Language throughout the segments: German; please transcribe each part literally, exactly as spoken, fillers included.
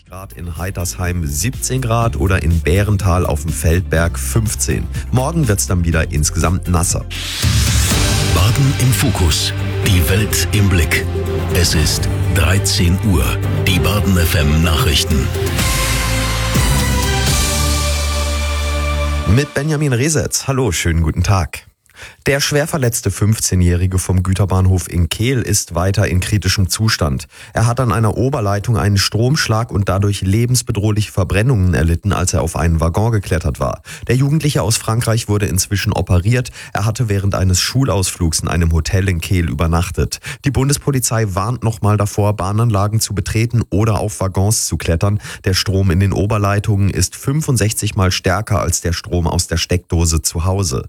einundzwanzig Grad, in Heitersheim siebzehn Grad oder in Bärental auf dem Feldberg fünfzehn. Morgen wird's dann wieder insgesamt nasser. Baden im Fokus. Die Welt im Blick. Es ist dreizehn Uhr. Die Baden F M Nachrichten. Mit Benjamin Resetz. Hallo, schönen guten Tag. Der schwer verletzte fünfzehnjährige vom Güterbahnhof in Kehl ist weiter in kritischem Zustand. Er hat an einer Oberleitung einen Stromschlag und dadurch lebensbedrohliche Verbrennungen erlitten, als er auf einen Waggon geklettert war. Der Jugendliche aus Frankreich wurde inzwischen operiert. Er hatte während eines Schulausflugs in einem Hotel in Kehl übernachtet. Die Bundespolizei warnt nochmal davor, Bahnanlagen zu betreten oder auf Waggons zu klettern. Der Strom in den Oberleitungen ist fünfundsechzig Mal stärker als der Strom aus der Steckdose zu Hause.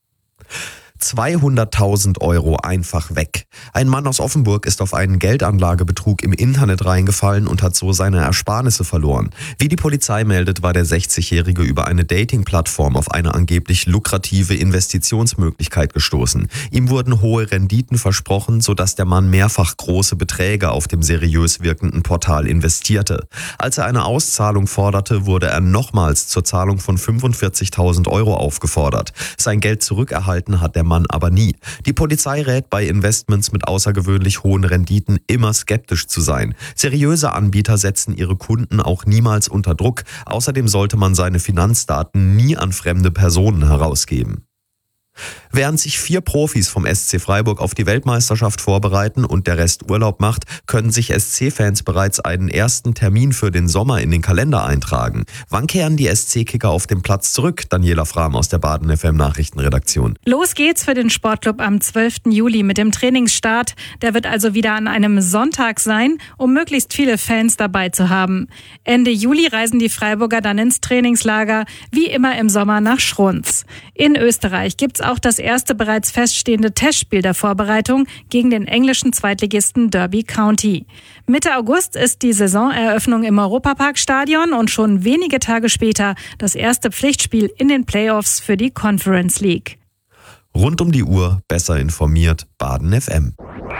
zweihunderttausend Euro einfach weg. Ein Mann aus Offenburg ist auf einen Geldanlagebetrug im Internet reingefallen und hat so seine Ersparnisse verloren. Wie die Polizei meldet, war der sechzigjährige über eine Dating-Plattform auf eine angeblich lukrative Investitionsmöglichkeit gestoßen. Ihm wurden hohe Renditen versprochen, sodass der Mann mehrfach große Beträge auf dem seriös wirkenden Portal investierte. Als er eine Auszahlung forderte, wurde er nochmals zur Zahlung von fünfundvierzigtausend Euro aufgefordert. Sein Geld zurückerhalten hat der Mann aber nie. Die Polizei rät bei Investments mit außergewöhnlich hohen Renditen immer skeptisch zu sein. Seriöse Anbieter setzen ihre Kunden auch niemals unter Druck. Außerdem sollte man seine Finanzdaten nie an fremde Personen herausgeben. Während sich vier Profis vom S C Freiburg auf die Weltmeisterschaft vorbereiten und der Rest Urlaub macht, können sich S C-Fans bereits einen ersten Termin für den Sommer in den Kalender eintragen. Wann kehren die S C-Kicker auf den Platz zurück? Daniela Frahm aus der Baden F M Nachrichtenredaktion. Los geht's für den Sportclub am zwölften Juli mit dem Trainingsstart. Der wird also wieder an einem Sonntag sein, um möglichst viele Fans dabei zu haben. Ende Juli reisen die Freiburger dann ins Trainingslager, wie immer im Sommer nach Schruns. In Österreich gibt's auch das erste bereits feststehende Testspiel der Vorbereitung gegen den englischen Zweitligisten Derby County. Mitte August ist die Saisoneröffnung im Europapark-Stadion und schon wenige Tage später das erste Pflichtspiel in den Playoffs für die Conference League. Rund um die Uhr besser informiert, Baden F M.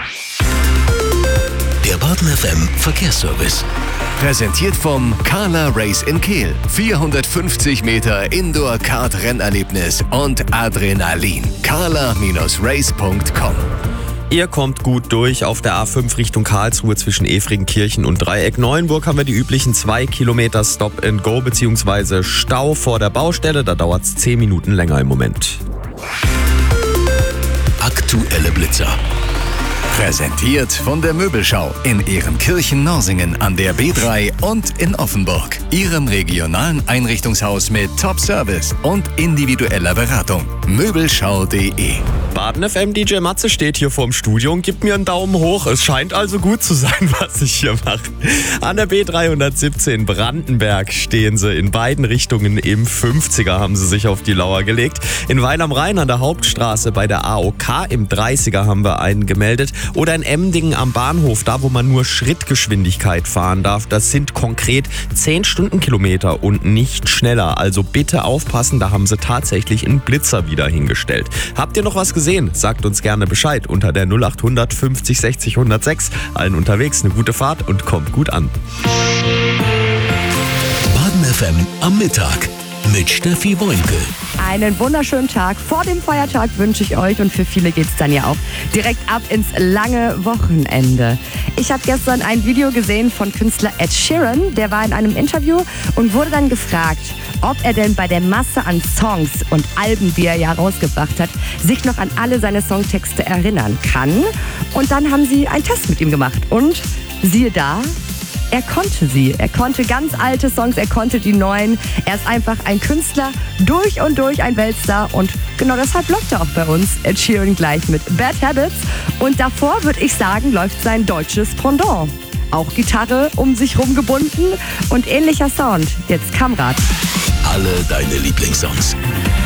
Der Baden F M Verkehrsservice. Präsentiert vom Carla Race in Kehl. vierhundertfünfzig Meter Indoor-Kart-Rennerlebnis und Adrenalin. carla Race punkt com. Ihr kommt gut durch. Auf der A fünf Richtung Karlsruhe zwischen Efringenkirchen und Dreieck Neuenburg haben wir die üblichen zwei Kilometer Stop and Go bzw. Stau vor der Baustelle. Da dauert es zehn Minuten länger im Moment. Aktuelle Blitzer. Präsentiert von der Möbelschau in Ehrenkirchen-Norsingen an der B drei und in Offenburg. Ihrem regionalen Einrichtungshaus mit Top-Service und individueller Beratung. Möbelschau punkt de. Baden F M D J Matze steht hier vorm Studio und gibt mir einen Daumen hoch. Es scheint also gut zu sein, was ich hier mache. An der B dreihundertsiebzehn Brandenberg stehen sie. In beiden Richtungen im fünfziger haben sie sich auf die Lauer gelegt. In Weil am Rhein an der Hauptstraße bei der A O K im dreißiger haben wir einen gemeldet. Oder in Emdingen am Bahnhof, da wo man nur Schrittgeschwindigkeit fahren darf. Das sind konkret zehn Stundenkilometer und nicht schneller. Also bitte aufpassen, da haben sie tatsächlich einen Blitzer wieder hingestellt. Habt ihr noch was gesehen? Sagt uns gerne Bescheid unter der null acht hundert fünfzig sechzig hundertsechs. Allen unterwegs eine gute Fahrt und kommt gut an. Baden F M am Mittag mit Steffi Woinke. Einen wunderschönen Tag vor dem Feiertag wünsche ich euch und für viele geht es dann ja auch direkt ab ins lange Wochenende. Ich habe gestern ein Video gesehen von Künstler Ed Sheeran, der war in einem Interview und wurde dann gefragt, ob er denn bei der Masse an Songs und Alben, die er ja rausgebracht hat, sich noch an alle seine Songtexte erinnern kann. Und dann haben sie einen Test mit ihm gemacht und siehe da, er konnte sie. Er konnte ganz alte Songs, er konnte die neuen. Er ist einfach ein Künstler, durch und durch ein Weltstar. Und genau deshalb läuft er auch bei uns, Ed Sheeran, gleich mit Bad Habits. Und davor, würde ich sagen, läuft sein deutsches Pendant. Auch Gitarre um sich rum gebunden und ähnlicher Sound. Jetzt Kamrat. Alle deine Lieblingssongs.